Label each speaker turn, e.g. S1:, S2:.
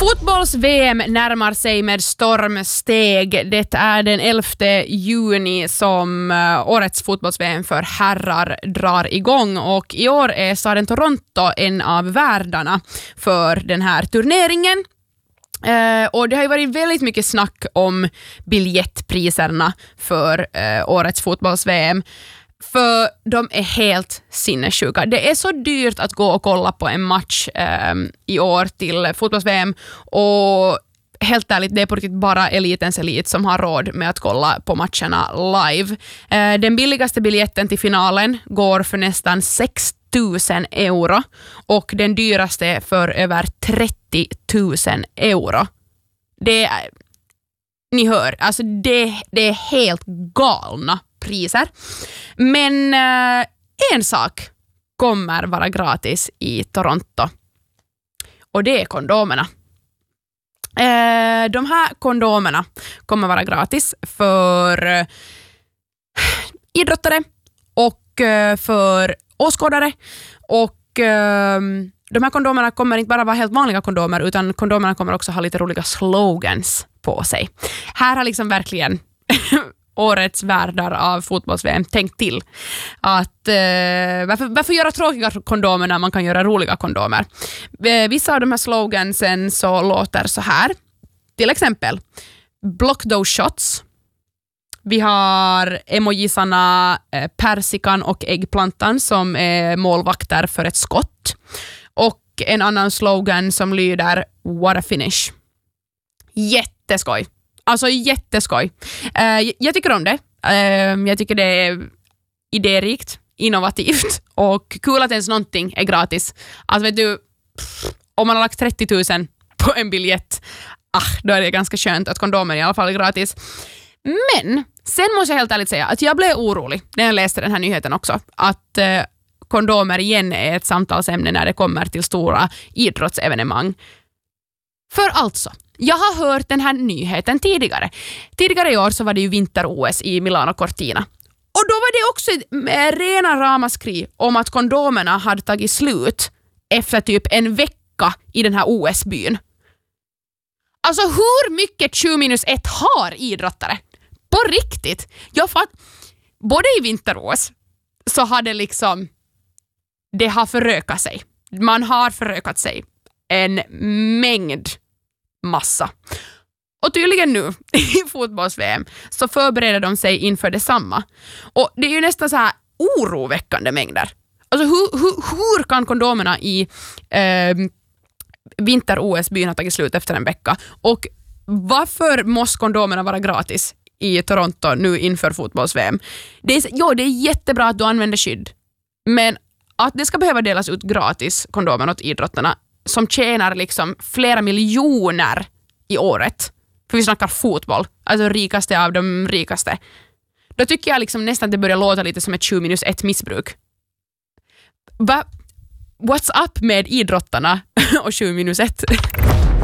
S1: Fotbolls-VM närmar sig med stormsteg. Det är den 11 juni som årets fotbolls-VM för herrar drar igång, och i år är staden Toronto en av värdarna för den här turneringen. Och det har ju varit väldigt mycket snack om biljettpriserna för årets fotbolls-VM. För de är helt sinnessjuka. Det är så dyrt att gå och kolla på en match i år till fotbolls-VM, och helt ärligt, det är på riktigt bara elitens elit som har råd med att kolla på matcherna live. Den billigaste biljetten till finalen går för nästan 6 000 euro och den dyraste för över 30 000 euro. Det är, ni hör, alltså det är helt galna priser. Men en sak kommer vara gratis i Toronto, och det är kondomerna. De här kondomerna kommer vara gratis för idrottare och för åskådare, och de här kondomerna kommer inte bara vara helt vanliga kondomer, utan kondomerna kommer också ha lite roliga slogans på sig. Här har liksom verkligen årets värdar av fotbolls-VM tänkt till att varför göra tråkiga kondomer när man kan göra roliga kondomer. Vissa av de här slogansen så låter så här. Till exempel block those shots. Vi har emojisarna persikan och äggplantan som är målvakter för ett skott. Och en annan slogan som lyder what a finish. Jätteskoj. Alltså jätteskoj. Jag tycker om det. Jag tycker det är idérikt, innovativt och kul att ens någonting är gratis. Alltså vet du, om man har lagt 30 000 på en biljett, då är det ganska skönt att kondomen i alla fall är gratis. Men sen måste jag helt ärligt säga att jag blev orolig när jag läste den här nyheten också. Att kondomer igen är ett samtalsämne när det kommer till stora idrottsevenemang. För alltså, jag har hört den här nyheten tidigare. Tidigare i år så var det ju vinter-OS i Milano Cortina. Och då var det också rena ramaskri om att kondomerna hade tagit slut efter typ en vecka i den här OS-byn. Alltså hur mycket 20-1 har idrottare? På riktigt. Både i vinter-OS så hade liksom det har förökat sig. Man har förökat sig en mängd massa. Och tydligen nu i fotbolls-VM så förbereder de sig inför detsamma. Och det är ju nästan så här oroväckande mängder. Alltså hur kan kondomerna i vinter-OS-byn ha tagit slut efter en vecka? Och varför måste kondomerna vara gratis i Toronto nu inför fotbolls-VM? Det är jättebra att du använder skydd. Men att det ska behöva delas ut gratis kondomer åt idrottarna som tjänar liksom flera miljoner i året. För vi snackar fotboll. Alltså rikaste av de rikaste. Då tycker jag liksom nästan att det börjar låta lite som ett 20-1 missbruk. What's up med idrottarna och 20-1?